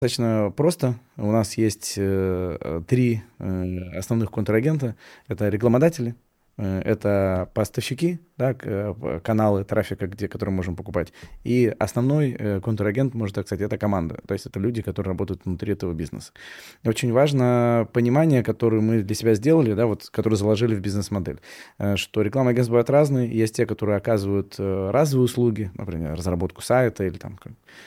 Достаточно просто. У нас есть три основных контрагента. Это рекламодатели, это поставщики, да, каналы трафика, которые можем покупать. И основной контрагент, можно так сказать, это команда. То есть это люди, которые работают внутри этого бизнеса. И очень важно понимание, которое мы для себя сделали, да, вот, которое заложили в бизнес-модель, что рекламные агентства бывают разные. Есть те, которые оказывают разовые услуги, например, разработку сайта или там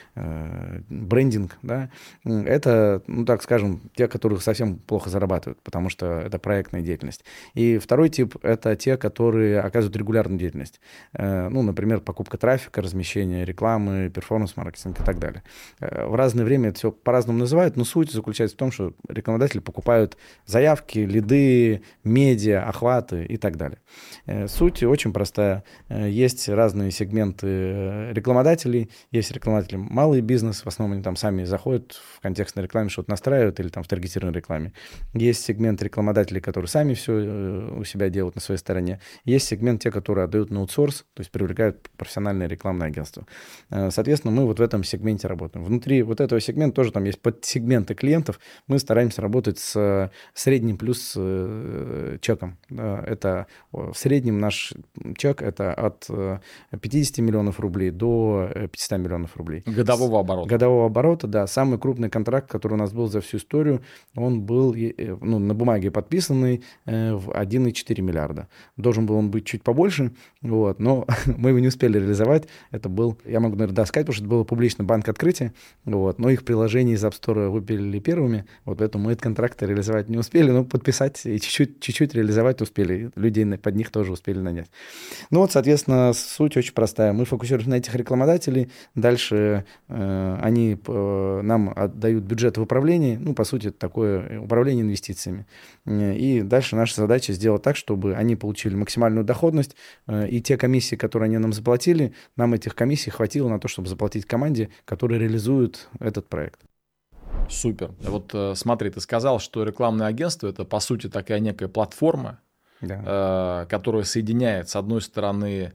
брендинг, да. Это, ну так скажем, те, которые совсем плохо зарабатывают, потому что это проектная деятельность. И второй тип — это те, которые оказывают регулярную деятельность. Ну, например, покупка трафика, размещение рекламы, перформанс-маркетинг и так далее. В разное время это все по-разному называют, но суть заключается в том, что рекламодатели покупают заявки, лиды, медиа, охваты и так далее. Суть очень простая. Есть разные сегменты рекламодателей. Есть рекламодатели малый бизнес, в основном они там сами заходят в контекстной рекламе, что-то настраивают или там в таргетированной рекламе. Есть сегмент рекламодателей, которые сами все у себя делают на своей стороне. Есть сегмент те, которые отдают на аутсорс, то есть привлекают профессиональные рекламные агентства. Соответственно, мы вот в этом сегменте работаем. Внутри вот этого сегмента тоже там есть подсегменты клиентов. Мы стараемся работать с средним плюс чеком. Это в среднем наш чек — это от 50 миллионов рублей до 500 миллионов рублей. Годового оборота. Годового оборота, да. Самый крупный контракт, который у нас был за всю историю, он был на бумаге подписанный в 1,4 миллиарда. Должен был он быть чуть побольше, вот, но мы его не успели реализовать. Это был, я могу, наверное, сказать, потому что это было публичный банк открытия, вот, но их приложения из App Store выпилили первыми, вот поэтому мы этот контракт реализовать не успели, но подписать и чуть-чуть реализовать успели. Людей под них тоже успели нанять. Ну вот, соответственно, суть очень простая. Мы фокусируемся на этих рекламодателей, дальше они нам отдают бюджет в управлении, ну, по сути, это такое управление инвестициями. И дальше наша задача сделать так, чтобы они получили максимальную доходность, и те комиссии, которые они нам заплатили, нам этих комиссий хватило на то, чтобы заплатить команде, которая реализует этот проект. Супер. Вот смотри, ты сказал, что рекламное агентство — это, по сути, такая некая платформа, да, которая соединяет, с одной стороны,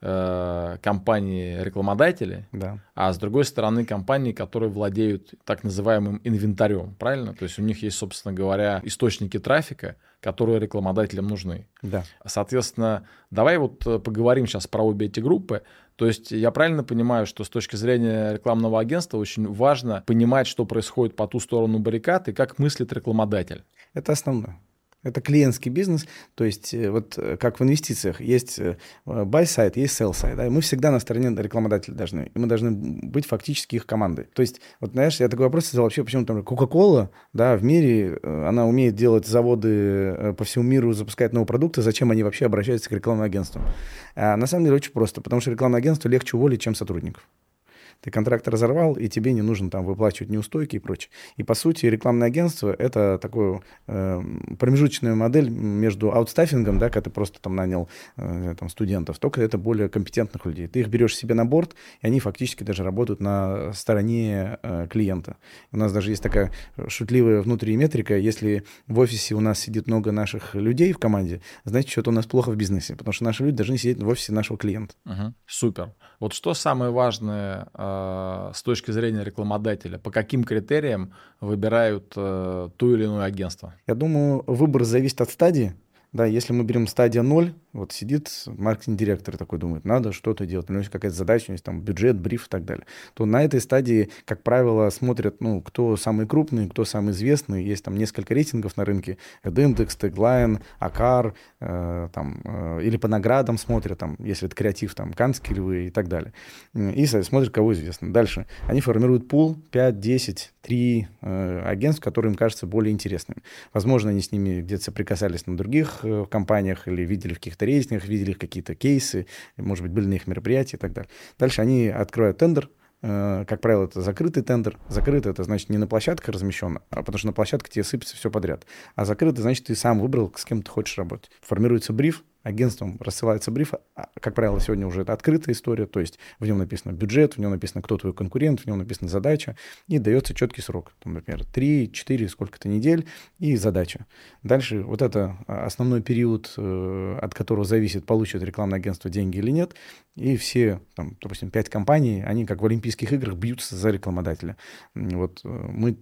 компании-рекламодатели, да, а с другой стороны компании, которые владеют так называемым инвентарем, правильно? То есть у них есть, собственно говоря, источники трафика, которые рекламодателям нужны. Да. Соответственно, давай вот поговорим сейчас про обе эти группы. То есть я правильно понимаю, что с точки зрения рекламного агентства очень важно понимать, что происходит по ту сторону баррикад и как мыслит рекламодатель? Это основное. Это клиентский бизнес, то есть вот как в инвестициях есть buy-side, есть sell-side, да, и мы всегда на стороне рекламодателей должны, и мы должны быть фактически их командой. То есть, вот знаешь, я такой вопрос задал вообще, почему там Coca-Cola, да, в мире, она умеет делать заводы по всему миру, запускать новые продукты, зачем они вообще обращаются к рекламным агентствам? А на самом деле очень просто, потому что рекламное агентство легче уволить, чем сотрудников. Ты контракт разорвал, и тебе не нужно там выплачивать неустойки и прочее. И, по сути, рекламное агентство — это такое промежуточная модель между аутстаффингом, да, когда ты просто там нанял там, студентов, только это более компетентных людей. Ты их берешь себе на борт, и они фактически даже работают на стороне клиента. У нас даже есть такая шутливая внутренняя метрика: если в офисе у нас сидит много наших людей в команде, значит, что-то у нас плохо в бизнесе, потому что наши люди должны сидеть в офисе нашего клиента. Супер. Вот что самое важное с точки зрения рекламодателя? По каким критериям выбирают то или иное агентство? Я думаю, выбор зависит от стадии. Да, если мы берем стадия 0, вот сидит маркетинг-директор такой, думает, надо что-то делать, у него есть какая-то задача, у него есть там бюджет, бриф и так далее, то на этой стадии, как правило, смотрят, ну, кто самый крупный, кто самый известный. Есть там несколько рейтингов на рынке: AdIndex, Tagline, Acar, или по наградам смотрят, там, если это креатив, там, Каннские львы и так далее. И смотрят, кого известно. Дальше они формируют пул 5, 10, 3 агентств, которые им кажутся более интересными. Возможно, они с ними где-то соприкасались на других компаниях или видели в каких-то рейтингах, видели какие-то кейсы, может быть, были на их мероприятии и так далее. Дальше они открывают тендер. Как правило, это закрытый тендер. Закрытый — это значит не на площадке размещен, а потому что на площадке тебе сыпется все подряд. А закрытый — значит, ты сам выбрал, с кем ты хочешь работать. Формируется бриф, агентством рассылается бриф. Как правило, сегодня уже это открытая история, то есть в нем написано бюджет, в нем написано, кто твой конкурент, в нем написана задача, и дается четкий срок, там, например, 3, 4, сколько-то недель, и задача. Дальше вот это основной период, от которого зависит, получит рекламное агентство деньги или нет, и все, там, допустим, 5 компаний, они как в Олимпийских играх бьются за рекламодателя. Вот мы